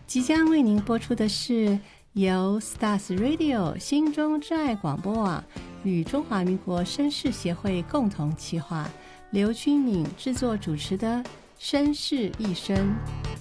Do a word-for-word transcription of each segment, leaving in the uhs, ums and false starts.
即将为您播出的是由 Stars Radio 心中之爱广播网与中华民国绅士协会共同企划，刘君敏制作主持的绅士一生。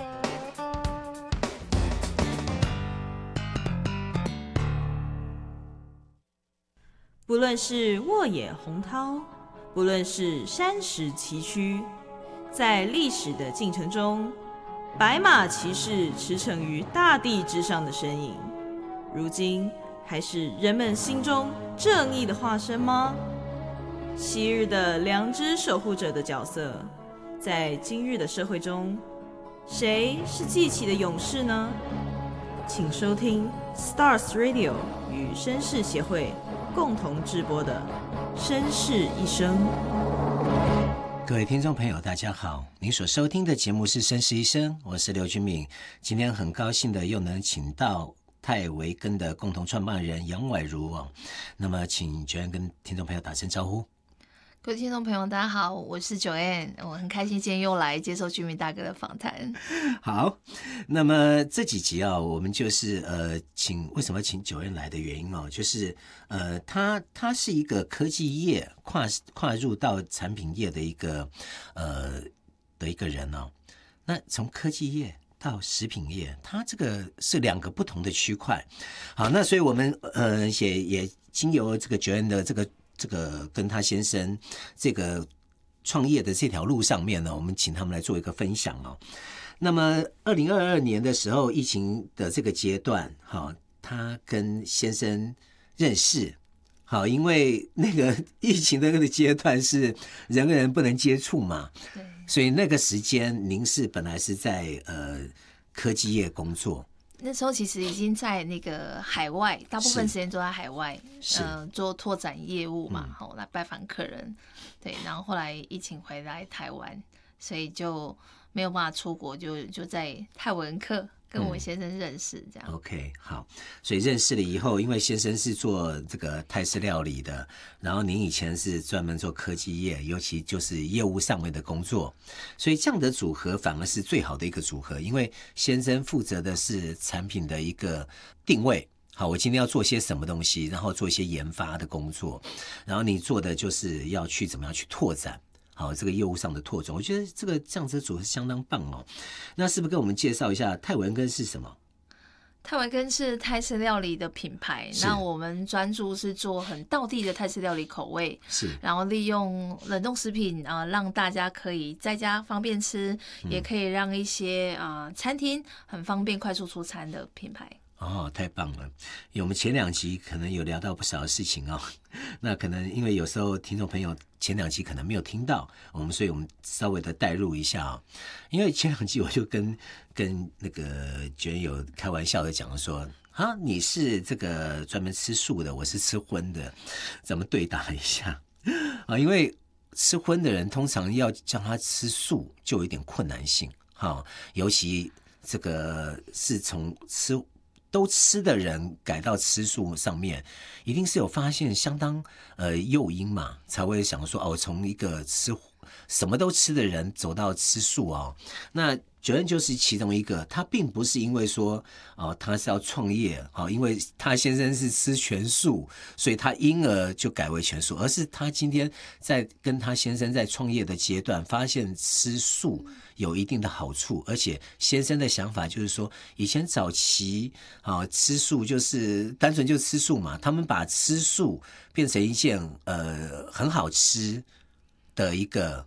不论是沃野洪涛，不论是山石崎岖，在历史的进程中，白马骑士驰骋于大地之上的身影，如今还是人们心中正义的化身吗？昔日的良知守护者的角色，在今日的社会中，谁是记起的勇士呢？请收听 Stars Radio 与绅士协会共同制播的《绅士一生》。 各位听众朋友大家好，您所收听的节目是《绅士一生》，我是刘君敏。今天很高兴的又能请到泰维根的共同创办人杨婉如哦。那么请Joanne跟听众朋友打声招呼。 各位听众朋友大家好，我是Joanne，我很开心今天又来接受君敏大哥的访谈。 好，那么这几集啊，我们就是呃，请为什么请Joanne来的原因哦，就是呃，他他是一个科技业跨跨入到产品业的一个呃的一个人哦。那从科技业到食品业，它这个是两个不同的区块。好，那所以我们呃也也经由这个Joanne的这个。这个跟他先生这个创业的这条路上面呢，我们请他们来做一个分享哦。那么二零二二年的时候，疫情的这个阶段，好，他跟先生认识，好，因为那个疫情的那个阶段是人跟人不能接触嘛，对，所以那个时间您是本来是在呃科技业工作。 那时候其实已经在那个海外，大部分时间都在海外，呃，做拓展业务嘛，好、嗯、来拜访客人，对。然后后来疫情回来台湾，所以就没有办法出国，就就在泰文课跟我先生认识，这样、 嗯。OK， 好，所以认识了以后，因为先生是做这个泰式料理的，然后您以前是专门做科技业，尤其就是业务上面的工作，所以这样的组合反而是最好的一个组合，因为先生负责的是产品的一个定位。好，我今天要做些什么东西，然后做一些研发的工作，然后你做的就是要去怎么样去拓展。好，这个业务上的拓展，我觉得这个这样子的组合相当棒哦。那是不是跟我们介绍一下泰文根是什么？ 泰文根是泰式料理的品牌，那我们专注是做很道地的泰式料理口味，是，然后利用冷冻食品啊、呃，让大家可以在家方便吃，嗯、也可以让一些啊、呃、餐厅很方便快速出餐的品牌。 哦，太棒了！因为我们前两集可能有聊到不少的事情哦，那可能因为有时候听众朋友前两集可能没有听到我们，所以我们稍微的带入一下哦。因为前两集我就跟跟那个卷友开玩笑的讲说，啊，你是这个专门吃素的，我是吃荤的，咱们对打一下啊。因为吃荤的人通常要叫他吃素就有一点困难性，哈，尤其这个是从吃。都吃的人改到吃素上面，一定是有发现相当呃诱因嘛，才会想说哦，从一个吃什么都吃的人走到吃素哦。那Joanne就是其中一个，他并不是因为说哦他是要创业哦，因为他先生是吃全素，所以他因而就改为全素，而是他今天在跟他先生在创业的阶段，发现吃素有一定的好处，而且先生的想法就是说，以前早期啊吃素就是单纯就吃素嘛，他们把吃素变成一件呃很好吃的一个